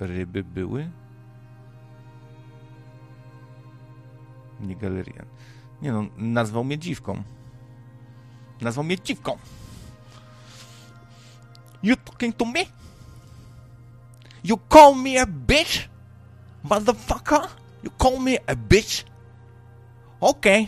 ryby były? Nie Galerian. Nie no, nazwał mnie dziwką. You talking to me? You call me a bitch? Motherfucker? You call me a bitch? Okej.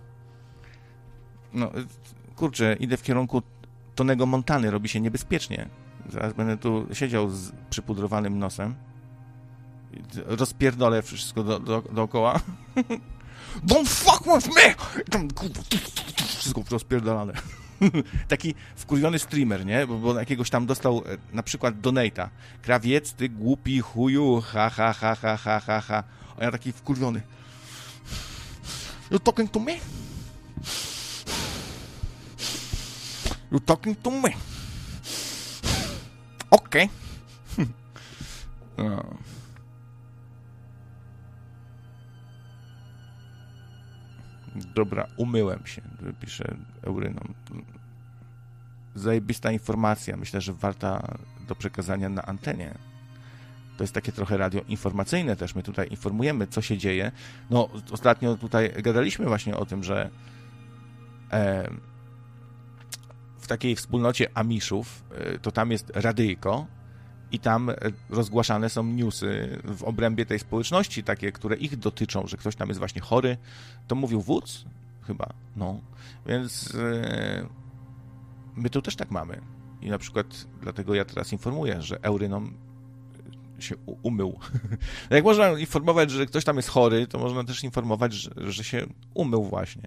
No, kurczę, idę w kierunku Tonego Montany, robi się niebezpiecznie. Zaraz będę tu siedział z przypudrowanym nosem. Rozpierdolę wszystko dookoła. Don't fuck with me! Wszystko rozpierdolane. Taki wkurwiony streamer, nie? Bo jakiegoś tam dostał na przykład donate'a. Krawiec, ty głupi chuju, ha, ha, ha, ha, ha, ha, ha. A ja taki wkurwiony. You talking to me? You talking to me? Okej. No. Dobra, umyłem się, pisze Eurynon. Zajebista informacja, myślę, że warta do przekazania na antenie. To jest takie trochę radio informacyjne też, my tutaj informujemy, co się dzieje. No, ostatnio tutaj gadaliśmy właśnie o tym, że w takiej wspólnocie Amishów, to tam jest radyjko i tam rozgłaszane są newsy w obrębie tej społeczności, takie, które ich dotyczą, że ktoś tam jest właśnie chory. To mówił wódz? Chyba, no. Więc my tu też tak mamy. I na przykład dlatego ja teraz informuję, że Eurynon się umył. Jak można informować, że ktoś tam jest chory, to można też informować, że się umył właśnie.